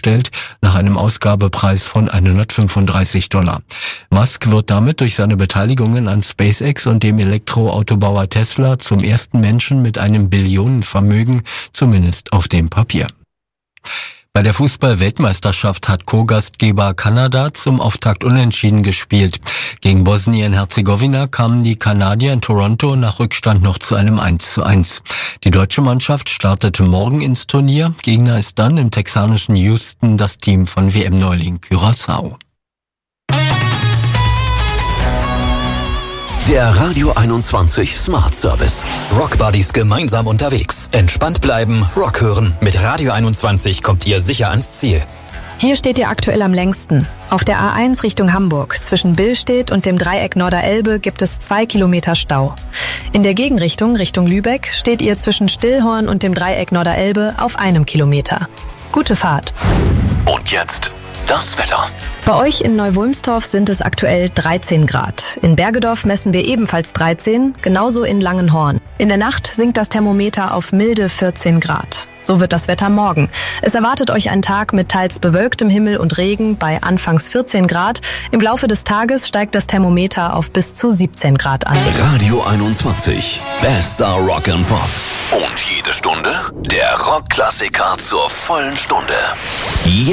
eingestellt, nach einem Ausgabepreis von $135. Musk wird damit durch seine Beteiligungen an SpaceX und dem Elektroautobauer Tesla zum ersten Menschen mit einem Billionenvermögen, zumindest auf dem Papier. Bei der Fußball-Weltmeisterschaft hat Co-Gastgeber Kanada zum Auftakt unentschieden gespielt. Gegen Bosnien-Herzegowina kamen die Kanadier in Toronto nach Rückstand noch zu einem 1:1. Die deutsche Mannschaft startete morgen ins Turnier. Gegner ist dann im texanischen Houston das Team von WM-Neuling Curaçao. Der Radio 21 Smart Service. Rock Buddies gemeinsam unterwegs. Entspannt bleiben, Rock hören. Mit Radio 21 kommt ihr sicher ans Ziel. Hier steht ihr aktuell am längsten. Auf der A1 Richtung Hamburg. Zwischen Billstedt und dem Dreieck Norderelbe gibt es 2 Kilometer Stau. In der Gegenrichtung, Richtung Lübeck, steht ihr zwischen Stillhorn und dem Dreieck Norderelbe auf 1 Kilometer. Gute Fahrt. Und jetzt das Wetter. Bei euch in Neuwulmstorf sind es aktuell 13 Grad. In Bergedorf messen wir ebenfalls 13, genauso in Langenhorn. In der Nacht sinkt das Thermometer auf milde 14 Grad. So wird das Wetter morgen. Es erwartet euch ein Tag mit teils bewölktem Himmel und Regen bei anfangs 14 Grad. Im Laufe des Tages steigt das Thermometer auf bis zu 17 Grad an. Radio 21, bester Rock and Pop. Und jede Stunde der Rockklassiker zur vollen Stunde.